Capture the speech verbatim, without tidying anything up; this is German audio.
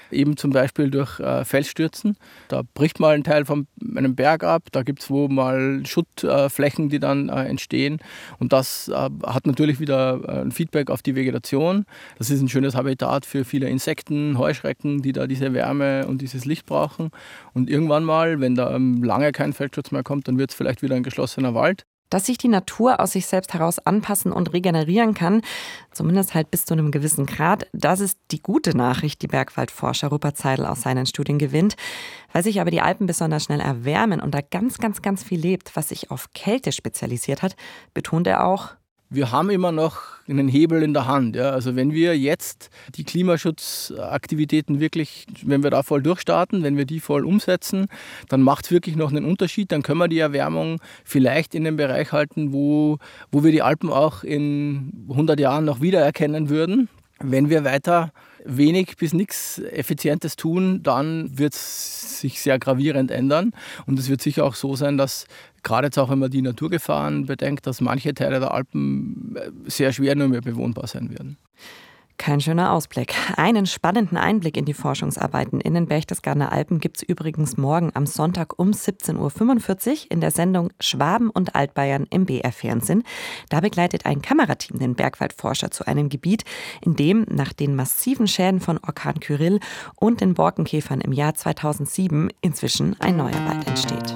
eben zum Beispiel durch äh, Felsstürzen. Da bricht mal ein Teil von einem Berg ab, da gibt es wo mal Schuttflächen, äh, die dann äh, entstehen. Und das äh, hat natürlich wieder äh, ein Feedback auf die Vegetation. Das ist ein schönes Habitat für viele Insekten, Heuschrecken, die da diese Wärme und dieses Licht brauchen. Und irgendwann mal, wenn da ähm, lange kein Feldschutz mehr kommt, dann wird es vielleicht wieder ein geschlossener Wald. Dass sich die Natur aus sich selbst heraus anpassen und regenerieren kann, zumindest halt bis zu einem gewissen Grad, das ist die gute Nachricht, die Bergwaldforscher Rupert Seidel aus seinen Studien gewinnt. Weil sich aber die Alpen besonders schnell erwärmen und da ganz, ganz, ganz viel lebt, was sich auf Kälte spezialisiert hat, betont er auch: Wir haben immer noch einen Hebel in der Hand. Ja. Also wenn wir jetzt die Klimaschutzaktivitäten wirklich, wenn wir da voll durchstarten, wenn wir die voll umsetzen, dann macht es wirklich noch einen Unterschied. Dann können wir die Erwärmung vielleicht in den Bereich halten, wo, wo wir die Alpen auch in hundert Jahren noch wiedererkennen würden. Wenn wir weiter wenig bis nichts Effizientes tun, dann wird es sich sehr gravierend ändern. Und es wird sicher auch so sein, dass gerade jetzt auch, wenn man die Naturgefahren bedenkt, dass manche Teile der Alpen sehr schwer nur mehr bewohnbar sein werden. Kein schöner Ausblick. Einen spannenden Einblick in die Forschungsarbeiten in den Berchtesgadener Alpen gibt es übrigens morgen am Sonntag um siebzehn Uhr fünfundvierzig in der Sendung Schwaben und Altbayern im B R-Fernsehen. Da begleitet ein Kamerateam den Bergwaldforscher zu einem Gebiet, in dem nach den massiven Schäden von Orkan Kyrill und den Borkenkäfern im Jahr zweitausendsieben inzwischen ein neuer Wald entsteht.